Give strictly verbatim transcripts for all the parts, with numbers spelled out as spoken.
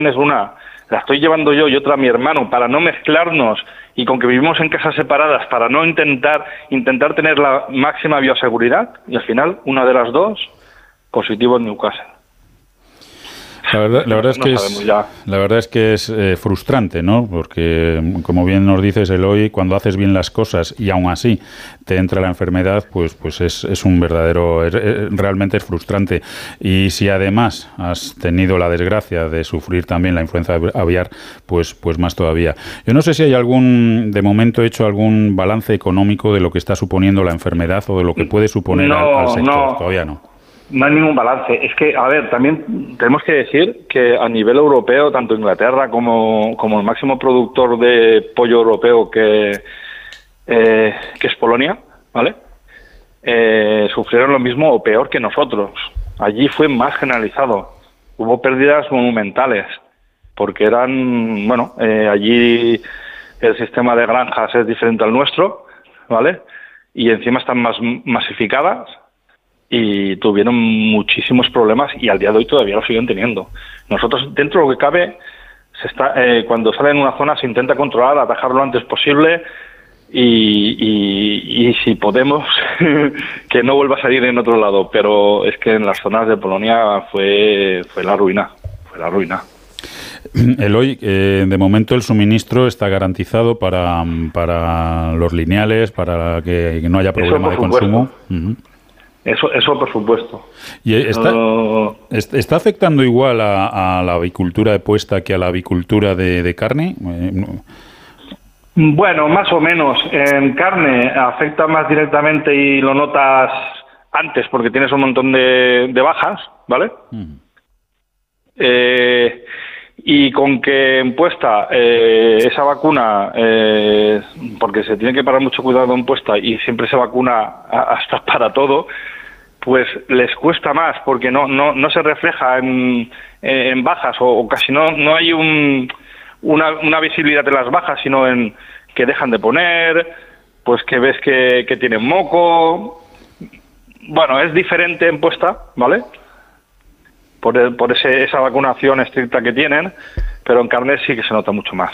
una la estoy llevando yo y otra mi hermano, para no mezclarnos y con que vivimos en casas separadas, para no intentar intentar tener la máxima bioseguridad, y al final, una de las dos, positivo en Newcastle. La verdad, la verdad es no que es, la verdad es que es eh, frustrante, ¿no? Porque, como bien nos dices, Eloy, cuando haces bien las cosas y aún así te entra la enfermedad, pues, pues es, es un verdadero, es, es, realmente es frustrante. Y si además has tenido la desgracia de sufrir también la influenza aviar, pues, pues más todavía. Yo no sé si hay algún, de momento, hecho algún balance económico de lo que está suponiendo la enfermedad o de lo que puede suponer no, al, al sector. No. Todavía no. No hay ningún balance. Es que, a ver, también tenemos que decir que a nivel europeo, tanto Inglaterra como, como el máximo productor de pollo europeo que, eh, que es Polonia, ¿vale? Eh, sufrieron lo mismo o peor que nosotros. Allí fue más generalizado. Hubo pérdidas monumentales, porque eran, bueno, eh, allí el sistema de granjas es diferente al nuestro, ¿vale? Y encima están más masificadas, y tuvieron muchísimos problemas y al día de hoy todavía lo siguen teniendo. Nosotros, dentro de lo que cabe, se está, eh, cuando sale en una zona se intenta controlar, atajar lo antes posible y, y, y si podemos, que no vuelva a salir en otro lado. Pero es que en las zonas de Polonia fue, fue la ruina, fue la ruina. Eloy, eh, de momento el suministro está garantizado para, para los lineales, para que no haya problema de consumo. Uh-huh. Eso, eso por supuesto. ¿Y está, uh, está afectando igual a, a la avicultura de puesta que a la avicultura de, de carne? Eh, no. Bueno, más o menos. En carne afecta más directamente y lo notas antes porque tienes un montón de, de bajas, ¿vale? Uh-huh. Eh, y con que en puesta eh, esa vacuna, eh, porque se tiene que parar mucho cuidado en puesta y siempre se vacuna hasta para todo, pues les cuesta más porque no no no se refleja en, en bajas o, o casi no no hay un una, una visibilidad de las bajas, sino en que dejan de poner, pues que ves que, que tienen moco. Bueno, es diferente en puesta, ¿vale? por, el, por ese, esa vacunación estricta que tienen, pero en carne sí que se nota mucho más.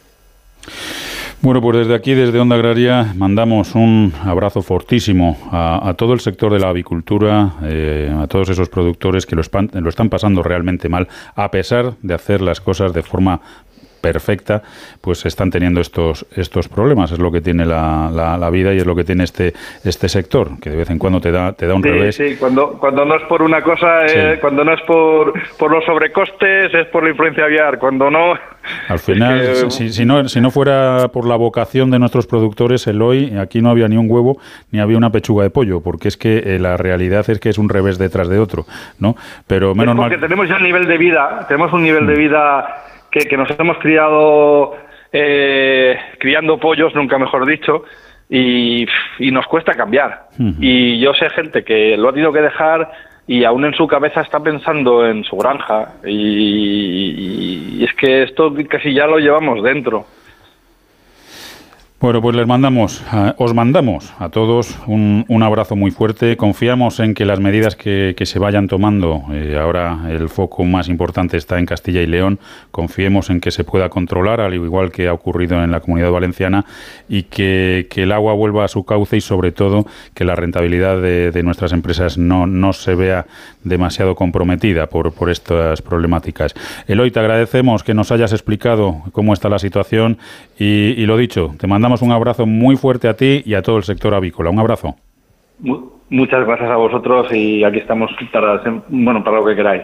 Bueno, pues desde aquí, desde Onda Agraria, mandamos un abrazo fortísimo a, a todo el sector de la avicultura, eh, a todos esos productores que lo, espan, lo están pasando realmente mal, a pesar de hacer las cosas de forma perfecta, pues están teniendo estos estos problemas. Es lo que tiene la, la, la vida y es lo que tiene este este sector, que de vez en cuando te da te da un sí, revés. Sí, cuando cuando no es por una cosa, sí. eh, cuando no es por por los sobrecostes, es por la influencia aviar. Cuando no, al final, es que, si, si no si no fuera por la vocación de nuestros productores, Eloy, aquí no había ni un huevo ni había una pechuga de pollo, porque es que eh, la realidad es que es un revés detrás de otro, ¿no? Pero menos es porque mal. tenemos ya un nivel de vida, tenemos un nivel mm. de vida que, que nos hemos criado eh, criando pollos, nunca mejor dicho, y, y nos cuesta cambiar. Uh-huh. Y yo sé gente que lo ha tenido que dejar y aún en su cabeza está pensando en su granja, y, y es que esto casi ya lo llevamos dentro. Bueno, pues les mandamos, a, os mandamos a todos un, un abrazo muy fuerte. Confiamos en que las medidas que, que se vayan tomando, eh, ahora el foco más importante está en Castilla y León, confiemos en que se pueda controlar, al igual que ha ocurrido en la Comunidad Valenciana, y que, que el agua vuelva a su cauce y, sobre todo, que la rentabilidad de, de nuestras empresas no, no se vea demasiado comprometida por, por estas problemáticas. Eloy, te agradecemos que nos hayas explicado cómo está la situación y, y lo dicho, te mandamos un abrazo muy fuerte a ti y a todo el sector avícola. Un abrazo. Muchas gracias a vosotros y aquí estamos para, bueno, para lo que queráis.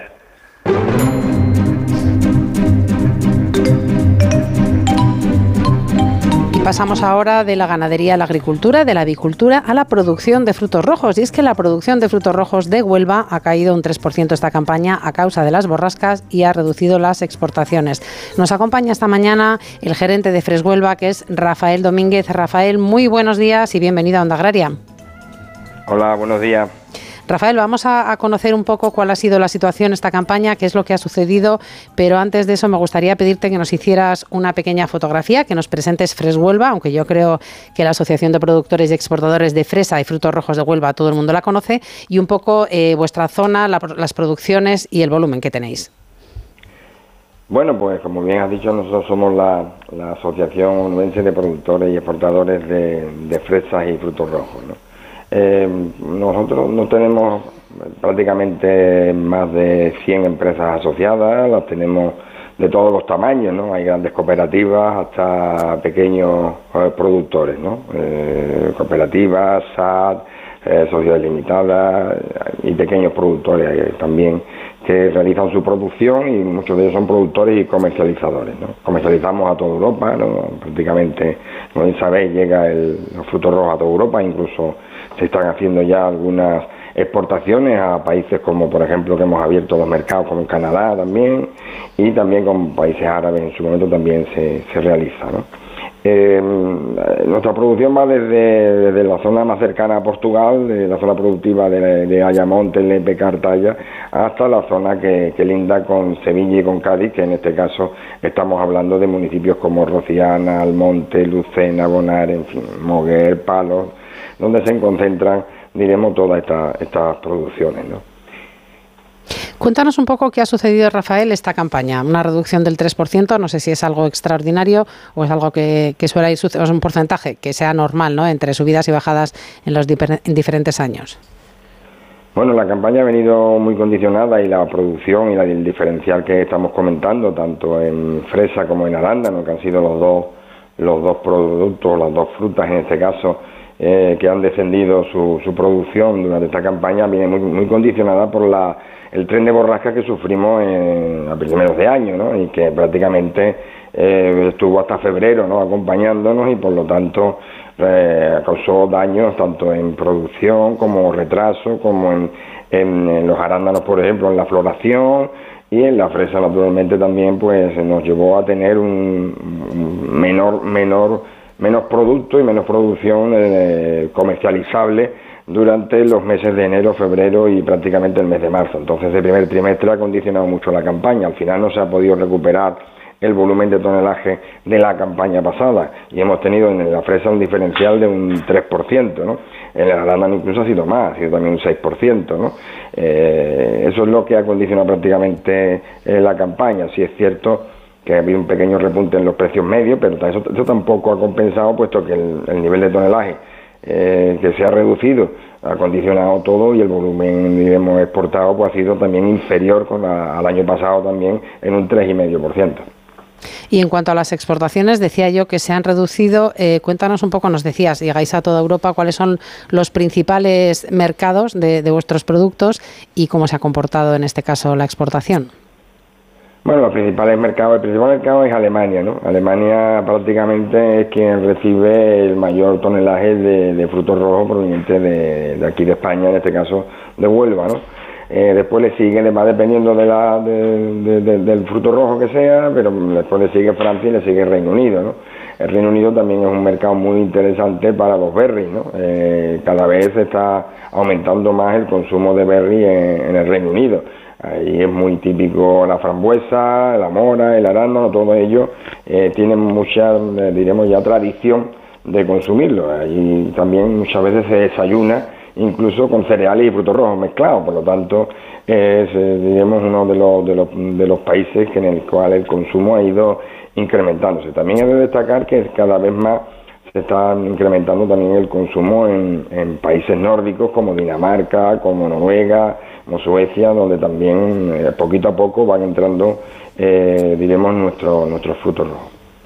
Pasamos ahora de la ganadería a la agricultura, de la avicultura a la producción de frutos rojos. Y es que la producción de frutos rojos de Huelva ha caído un tres por ciento esta campaña a causa de las borrascas y ha reducido las exportaciones. Nos acompaña esta mañana el gerente de Freshuelva, que es Rafael Domínguez. Rafael, muy buenos días y bienvenido a Onda Agraria. Hola, buenos días. Rafael, vamos a, a conocer un poco cuál ha sido la situación esta campaña, qué es lo que ha sucedido, pero antes de eso me gustaría pedirte que nos hicieras una pequeña fotografía, que nos presentes Freshuelva, aunque yo creo que la Asociación de Productores y Exportadores de Fresa y Frutos Rojos de Huelva todo el mundo la conoce, y un poco eh, vuestra zona, la, las producciones y el volumen que tenéis. Bueno, pues como bien has dicho, nosotros somos la, la Asociación Onubense de Productores y Exportadores de, de Fresas y Frutos Rojos, ¿no? Eh, nosotros no tenemos prácticamente más de cien empresas asociadas, las tenemos de todos los tamaños, ¿no? Hay grandes cooperativas hasta pequeños eh, productores, ¿no? Eh, cooperativas, S A D, eh, sociedades limitadas y pequeños productores eh, también que realizan su producción, y muchos de ellos son productores y comercializadores, ¿no? Comercializamos a toda Europa, ¿no? Prácticamente, como bien sabéis, llega el, los frutos rojos a toda Europa, incluso se están haciendo ya algunas exportaciones a países como, por ejemplo, que hemos abierto los mercados como Canadá también, y también con países árabes en su momento también se, se realiza, ¿no? Eh, nuestra producción va desde, desde la zona más cercana a Portugal, de la zona productiva de, de Ayamonte, Lepe, Cartaya, hasta la zona que, que linda con Sevilla y con Cádiz, que en este caso estamos hablando de municipios como Rociana, Almonte, Lucena, Bonar, en fin, Moguer, Palos, donde se concentran, diremos, todas estas estas producciones, ¿no? Cuéntanos un poco qué ha sucedido, Rafael, esta campaña. Una reducción del tres por ciento, no sé si es algo extraordinario o es algo que, que suele ir, o es un porcentaje que sea normal, ¿no?, entre subidas y bajadas en los diper, en diferentes años. Bueno, la campaña ha venido muy condicionada, y la producción y la, el diferencial que estamos comentando, tanto en fresa como en arándano, que han sido los dos, los dos productos, las dos frutas en este caso, eh, que han descendido su, su producción durante esta campaña, viene muy, muy condicionada por la el tren de borrasca que sufrimos en, a primeros de año, ¿no? Y que prácticamente eh, estuvo hasta febrero, ¿no?, acompañándonos, y por lo tanto eh, causó daños tanto en producción como retraso, como en, en, en los arándanos, por ejemplo, en la floración, y en la fresa naturalmente también pues nos llevó a tener un, un menor menor menos producto y menos producción eh, comercializable durante los meses de enero, febrero y prácticamente el mes de marzo. Entonces el primer trimestre ha condicionado mucho la campaña. Al final no se ha podido recuperar el volumen de tonelaje de la campaña pasada, y hemos tenido en la fresa un diferencial de un tres por ciento, ¿no? En el arándano incluso ha sido más, ha sido también un seis por ciento, ¿no? Eh, eso es lo que ha condicionado prácticamente eh, la campaña. Sí es cierto que ha habido un pequeño repunte en los precios medios, pero eso, eso tampoco ha compensado, puesto que el, el nivel de tonelaje Eh, que se ha reducido, ha condicionado todo, y el volumen, diremos, exportado pues ha sido también inferior con la, al año pasado también en un tres coma cinco por ciento. Y en cuanto a las exportaciones, decía yo que se han reducido. Eh, cuéntanos un poco, nos decías, llegáis a toda Europa, cuáles son los principales mercados de, de vuestros productos y cómo se ha comportado en este caso la exportación. Bueno, los principales mercados, el principal mercado es Alemania, ¿no? Alemania prácticamente es quien recibe el mayor tonelaje de, de frutos rojos provenientes de, de aquí de España, en este caso de Huelva, ¿no? Eh, después le sigue, le va dependiendo de la, de, de, de, del fruto rojo que sea, pero después le sigue Francia y le sigue Reino Unido, ¿no? El Reino Unido también es un mercado muy interesante para los berries, ¿no? Eh, cada vez está aumentando más el consumo de berries en, en el Reino Unido. Ahí es muy típico la frambuesa, la mora, el arándano, todo ello eh, tienen mucha, eh, diremos ya, tradición de consumirlo. Ahí también muchas veces se desayuna incluso con cereales y frutos rojos mezclados, por lo tanto es, eh, diremos, uno de los, de los de los países que en el cual el consumo ha ido incrementándose. También hay que destacar que cada vez más se está incrementando también el consumo en, en países nórdicos como Dinamarca, como Noruega, como Suecia, donde también eh, poquito a poco van entrando, eh, diremos, nuestro, nuestros frutos rojos.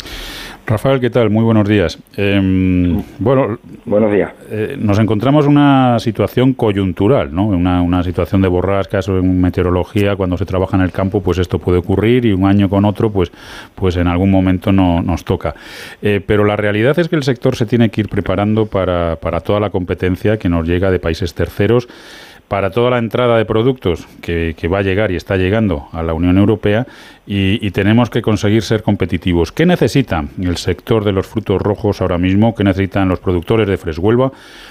Rafael, ¿qué tal? Muy buenos días. Eh, bueno, buenos días. Eh, nos encontramos una situación coyuntural, ¿no? Una, una situación de borrascas o en meteorología. Cuando se trabaja en el campo, pues esto puede ocurrir, y un año con otro, pues, pues en algún momento no nos toca. Eh, pero la realidad es que el sector se tiene que ir preparando para, para toda la competencia que nos llega de países terceros, para toda la entrada de productos que, que va a llegar y está llegando a la Unión Europea, y, y tenemos que conseguir ser competitivos. ¿Qué necesita el sector de los frutos rojos ahora mismo? ¿Qué necesitan los productores de Freshuelva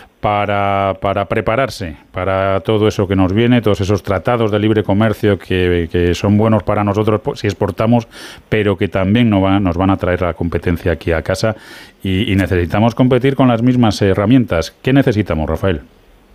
para, para prepararse para todo eso que nos viene, todos esos tratados de libre comercio que, que son buenos para nosotros si exportamos, pero que también nos van, nos van a traer la competencia aquí a casa, y, y necesitamos competir con las mismas herramientas? ¿Qué necesitamos, Rafael?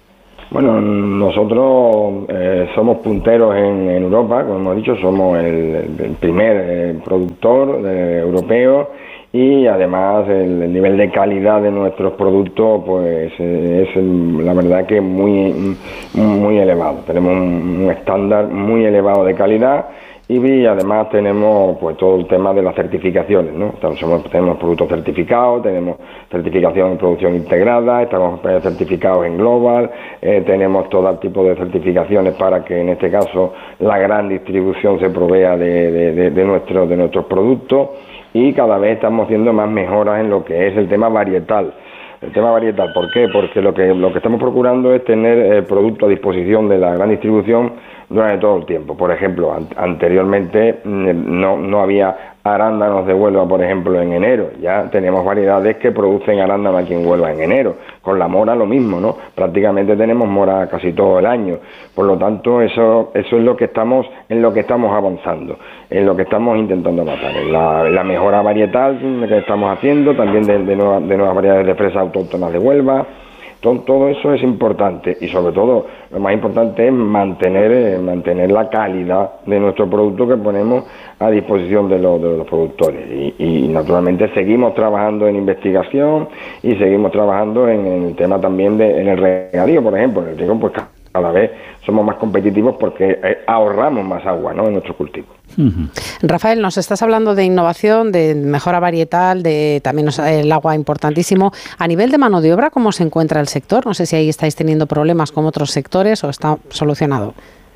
Bueno, nosotros eh, somos punteros en, en Europa, como hemos dicho, somos el, el primer eh, productor eh, europeo, y además el, el nivel de calidad de nuestros productos pues eh, es el, la verdad que muy muy elevado. Tenemos un, un estándar muy elevado de calidad. Y además tenemos pues todo el tema de las certificaciones, ¿no? Somos, tenemos productos certificados, tenemos certificación en producción integrada, estamos certificados en Global, eh, tenemos todo tipo de certificaciones para que en este caso la gran distribución se provea de, de, de, de, nuestro, de nuestros productos, y cada vez estamos haciendo más mejoras en lo que es el tema varietal. El tema varietal, ¿por qué? Porque lo que lo que estamos procurando es tener el producto a disposición de la gran distribución durante todo el tiempo. Por ejemplo, an- anteriormente no, no había arándanos de Huelva, por ejemplo, en enero. Ya tenemos variedades que producen arándanos aquí en Huelva en enero. Con la mora lo mismo, ¿no? Prácticamente tenemos mora casi todo el año. Por lo tanto, eso eso es lo que estamos en lo que estamos avanzando, en lo que estamos intentando matar. La, la mejora varietal que estamos haciendo, también de, de, nueva, de nuevas variedades de fresas autóctonas de Huelva. Todo, todo eso es importante, y sobre todo lo más importante es mantener eh, mantener la calidad de nuestro producto que ponemos a disposición de los, de los productores, y, y naturalmente seguimos trabajando en investigación y seguimos trabajando en, en el tema también de en el regadío, por ejemplo. En el riego pues cada vez somos más competitivos porque eh, ahorramos más agua, ¿no?, en nuestro cultivo. Uh-huh. Rafael, nos estás hablando de innovación, de mejora varietal, de también el agua importantísimo. A nivel de mano de obra, ¿cómo se encuentra el sector? No sé si ahí estáis teniendo problemas con otros sectores o está solucionado.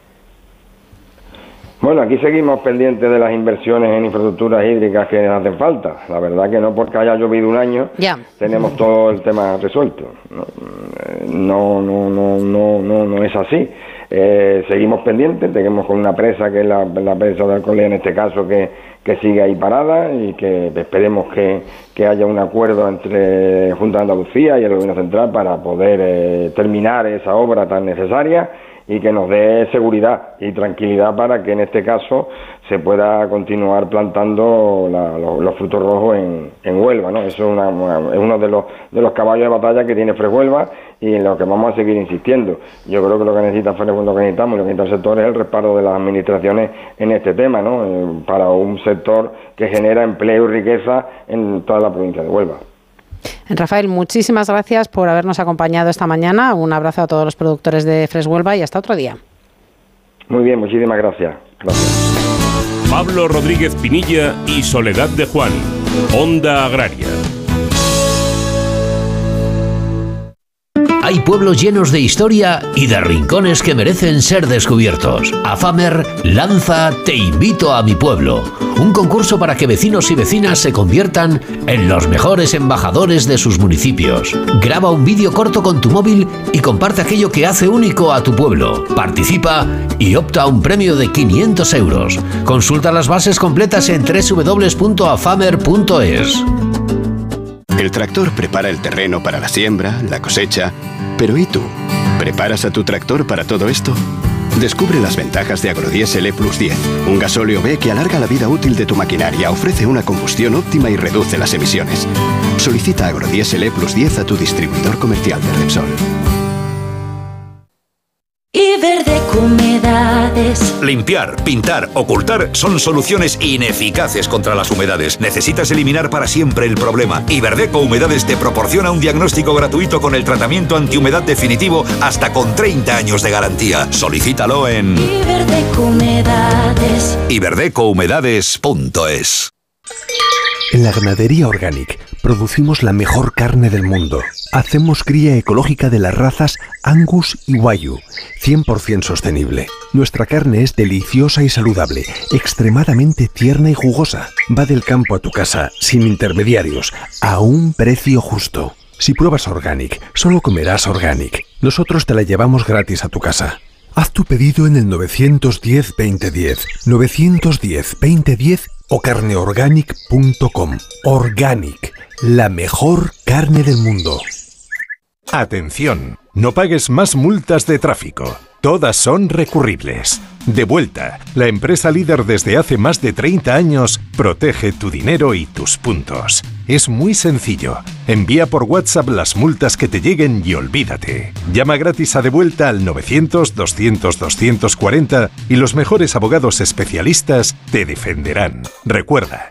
Bueno, aquí seguimos pendientes de las inversiones en infraestructuras hídricas que hacen falta. La verdad que no porque haya llovido un año ya tenemos todo el tema resuelto. No, no, no, no, no, no es así. Eh, seguimos pendientes, tenemos con una presa que es la, la presa de Alcolea en este caso que, que sigue ahí parada, y que esperemos que, que haya un acuerdo entre Junta de Andalucía y el Gobierno Central para poder eh, terminar esa obra tan necesaria y que nos dé seguridad y tranquilidad para que en este caso se pueda continuar plantando la, los, los frutos rojos en, en Huelva, ¿no? Eso es, una, una, es uno de los de los caballos de batalla que tiene Freshuelva y en lo que vamos a seguir insistiendo. Yo creo que lo que necesita Freshuelva, lo que necesitamos, lo que necesita el sector es el respaldo de las administraciones en este tema, ¿no? Eh, para un sector que genera empleo y riqueza en toda la provincia de Huelva. Rafael, muchísimas gracias por habernos acompañado esta mañana. Un abrazo a todos los productores de Freshuelva y hasta otro día. Muy bien, muchísimas gracias. Gracias. Pablo Rodríguez Pinilla y Soledad de Juan, Onda Agraria. Hay pueblos llenos de historia y de rincones que merecen ser descubiertos. AFAMER lanza Te invito a mi pueblo, un concurso para que vecinos y vecinas se conviertan en los mejores embajadores de sus municipios. Graba un vídeo corto con tu móvil y comparte aquello que hace único a tu pueblo. Participa y opta a un premio de quinientos euros. Consulta las bases completas en doble u doble u doble u punto afamer punto es. El tractor prepara el terreno para la siembra, la cosecha. Pero ¿y tú? ¿Preparas a tu tractor para todo esto? Descubre las ventajas de Agrodiesel E plus diez, un gasóleo B que alarga la vida útil de tu maquinaria, ofrece una combustión óptima y reduce las emisiones. Solicita Agrodiesel E plus diez a tu distribuidor comercial de Repsol. Iberdeco Humedades. Limpiar, pintar, ocultar son soluciones ineficaces contra las humedades. Necesitas eliminar para siempre el problema. Iberdeco Humedades te proporciona un diagnóstico gratuito con el tratamiento antihumedad definitivo hasta con treinta años de garantía. Solicítalo en Iberdeco Humedades. iberdeco humedades punto es. En la ganadería Organic producimos la mejor carne del mundo. Hacemos cría ecológica de las razas Angus y Wagyu, cien por ciento sostenible. Nuestra carne es deliciosa y saludable, extremadamente tierna y jugosa. Va del campo a tu casa, sin intermediarios, a un precio justo. Si pruebas Organic, solo comerás Organic. Nosotros te la llevamos gratis a tu casa. Haz tu pedido en el nueve uno cero, veinte diez, nueve uno cero, veinte diez o carne organic punto com. Organic, la mejor carne del mundo. Atención, no pagues más multas de tráfico. todas son recurribles. Devuelta, la empresa líder desde hace más de treinta años, protege tu dinero y tus puntos. Es muy sencillo. Envía por WhatsApp las multas que te lleguen y olvídate. Llama gratis a Devuelta al novecientos, doscientos, doscientos cuarenta y los mejores abogados especialistas te defenderán. Recuerda,